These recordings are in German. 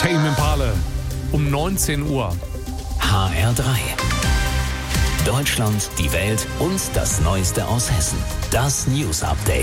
Tame Impala um 19 Uhr. HR3. Deutschland, die Welt und das Neueste aus Hessen. Das News Update.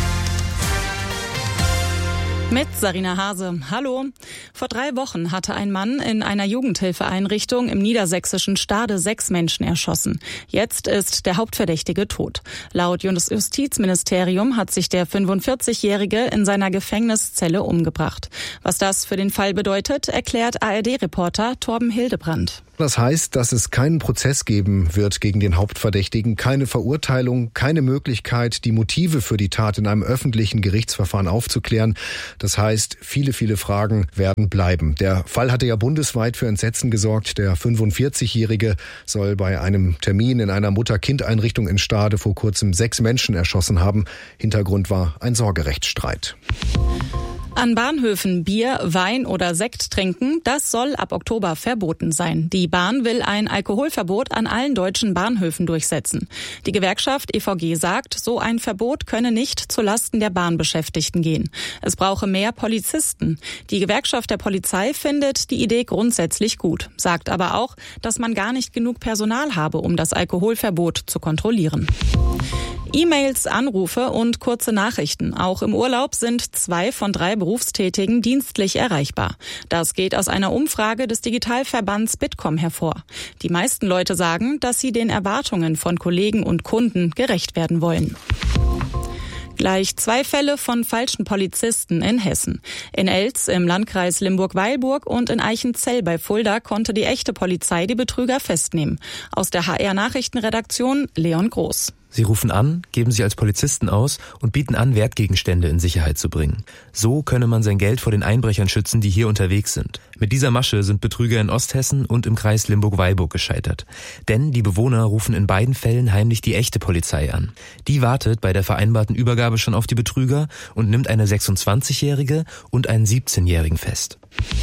Mit Sarina Hase. Hallo. Vor 3 Wochen hatte ein Mann in einer Jugendhilfeeinrichtung im niedersächsischen Stade 6 Menschen erschossen. Jetzt ist der Hauptverdächtige tot. Laut Justizministerium hat sich der 45-Jährige in seiner Gefängniszelle umgebracht. Was das für den Fall bedeutet, erklärt ARD-Reporter Torben Hildebrand. Das heißt, dass es keinen Prozess geben wird gegen den Hauptverdächtigen, keine Verurteilung, keine Möglichkeit, die Motive für die Tat in einem öffentlichen Gerichtsverfahren aufzuklären. Das heißt, viele Fragen werden bleiben. Der Fall hatte ja bundesweit für Entsetzen gesorgt. Der 45-Jährige soll bei einem Termin in einer Mutter-Kind-Einrichtung in Stade vor kurzem 6 Menschen erschossen haben. Hintergrund war ein Sorgerechtsstreit. An Bahnhöfen Bier, Wein oder Sekt trinken, das soll ab Oktober verboten sein. Die Bahn will ein Alkoholverbot an allen deutschen Bahnhöfen durchsetzen. Die Gewerkschaft EVG sagt, so ein Verbot könne nicht zulasten der Bahnbeschäftigten gehen. Es brauche mehr Polizisten. Die Gewerkschaft der Polizei findet die Idee grundsätzlich gut, sagt aber auch, dass man gar nicht genug Personal habe, um das Alkoholverbot zu kontrollieren. E-Mails, Anrufe und kurze Nachrichten. Auch im Urlaub sind 2 von 3 Berufstätigen dienstlich erreichbar. Das geht aus einer Umfrage des Digitalverbands Bitkom hervor. Die meisten Leute sagen, dass sie den Erwartungen von Kollegen und Kunden gerecht werden wollen. Gleich 2 Fälle von falschen Polizisten in Hessen. In Elz im Landkreis Limburg-Weilburg und in Eichenzell bei Fulda konnte die echte Polizei die Betrüger festnehmen. Aus der HR-Nachrichtenredaktion Leon Groß. Sie rufen an, geben sich als Polizisten aus und bieten an, Wertgegenstände in Sicherheit zu bringen. So könne man sein Geld vor den Einbrechern schützen, die hier unterwegs sind. Mit dieser Masche sind Betrüger in Osthessen und im Kreis Limburg-Weilburg gescheitert. Denn die Bewohner rufen in beiden Fällen heimlich die echte Polizei an. Die wartet bei der vereinbarten Übergabe schon auf die Betrüger und nimmt eine 26-Jährige und einen 17-Jährigen fest.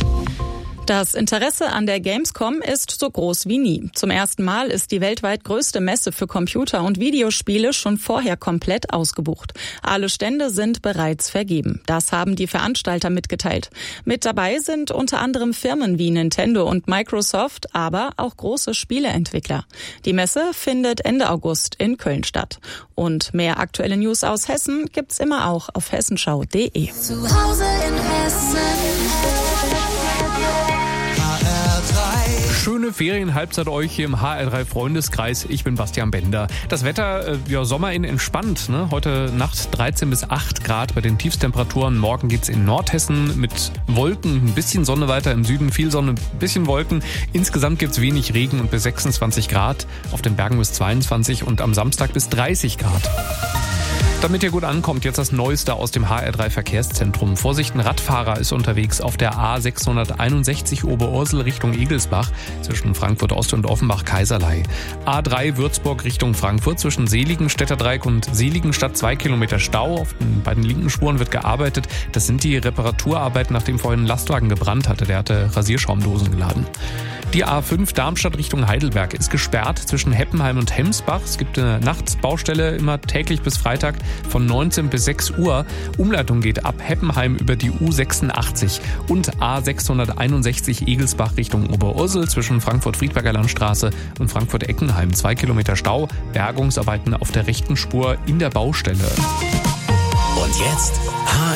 Das Interesse an der Gamescom ist so groß wie nie. Zum ersten Mal ist die weltweit größte Messe für Computer- und Videospiele schon vorher komplett ausgebucht. Alle Stände sind bereits vergeben. Das haben die Veranstalter mitgeteilt. Mit dabei sind unter anderem Firmen wie Nintendo und Microsoft, aber auch große Spieleentwickler. Die Messe findet Ende August in Köln statt. Und mehr aktuelle News aus Hessen gibt's immer auch auf hessenschau.de. Zu Hause in Hessen. Schöne Ferienhalbzeit euch hier im HR3 Freundeskreis. Ich bin Bastian Bender. Das Wetter, Sommer in entspannt. Ne? Heute Nacht 13 bis 8 Grad bei den Tiefstemperaturen. Morgen geht's in Nordhessen mit Wolken, ein bisschen Sonne weiter im Süden, viel Sonne, ein bisschen Wolken. Insgesamt gibt's wenig Regen und bis 26 Grad. Auf den Bergen bis 22 und am Samstag bis 30 Grad. Damit ihr gut ankommt, jetzt das Neueste aus dem HR3 Verkehrszentrum. Vorsicht, ein Radfahrer ist unterwegs auf der A661 Oberursel Richtung Egelsbach zwischen Frankfurt Ost und Offenbach-Kaiserlei. A3 Würzburg Richtung Frankfurt zwischen Seligenstädter-Dreieck und Seligenstadt 2 Kilometer Stau. Auf den beiden linken Spuren wird gearbeitet. Das sind die Reparaturarbeiten, nachdem vorhin ein Lastwagen gebrannt hatte. Der hatte Rasierschaumdosen geladen. Die A5 Darmstadt Richtung Heidelberg ist gesperrt zwischen Heppenheim und Hemsbach. Es gibt eine Nachtsbaustelle immer täglich bis Freitag von 19 bis 6 Uhr. Umleitung geht ab Heppenheim über die U86 und A661 Egelsbach Richtung Oberursel zwischen Frankfurt-Friedberger Landstraße und Frankfurt-Eckenheim. 2 Kilometer Stau, Bergungsarbeiten auf der rechten Spur in der Baustelle. Und jetzt